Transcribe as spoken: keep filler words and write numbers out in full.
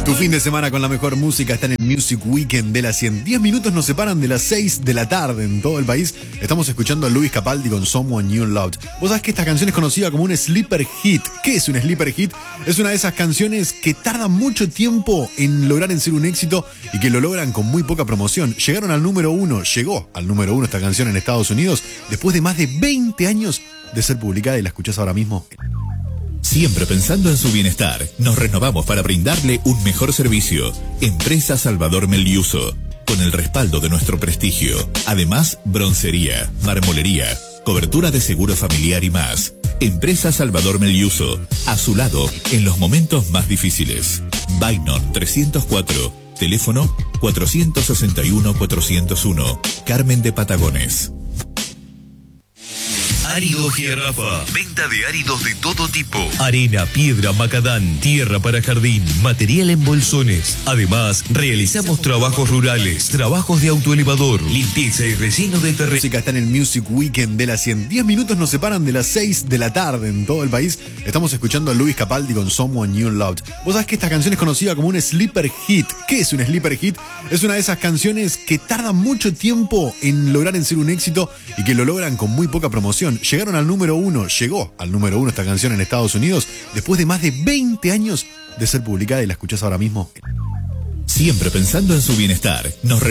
Tu fin de semana con la mejor música está en el Music Weekend de la cien. Diez minutos nos separan de las seis de la tarde en todo el país. Estamos escuchando a Luis Capaldi con Someone You Loved. Vos sabés que esta canción es conocida como un sleeper hit. ¿Qué es un sleeper hit? Es una de esas canciones que tardan mucho tiempo en lograr en ser un éxito y que lo logran con muy poca promoción. Llegaron al número uno, llegó al número uno esta canción en Estados Unidos después de más de veinte años de ser publicada y la escuchás ahora mismo. Siempre pensando en su bienestar, nos renovamos para brindarle un mejor servicio. Empresa Salvador Meliuso, con el respaldo de nuestro prestigio. Además, broncería, marmolería, cobertura de seguro familiar y más. Empresa Salvador Meliuso, a su lado en los momentos más difíciles. Bainon trescientos cuatro, teléfono cuatrocientos sesenta y uno cuatrocientos uno, Carmen de Patagones. Áridos Garrafa. Venta de áridos de todo tipo. Arena, piedra, macadán, tierra para jardín, material en bolsones. Además, realizamos trabajos rurales, trabajos de autoelevador, limpieza y relleno de terreno. La música está en el Music Weekend de la cien. Diez minutos nos separan de las seis de la tarde en todo el país. Estamos escuchando a Luis Capaldi con Someone You Loved. Vos sabés que esta canción es conocida como un sleeper hit. ¿Qué es un sleeper hit? Es una de esas canciones que tardan mucho tiempo en lograr en ser un éxito y que lo logran con muy poca promoción. Llegaron al número uno, llegó al número uno esta canción en Estados Unidos después de más de veinte años de ser publicada y la escuchás ahora mismo. Siempre pensando en su bienestar, nos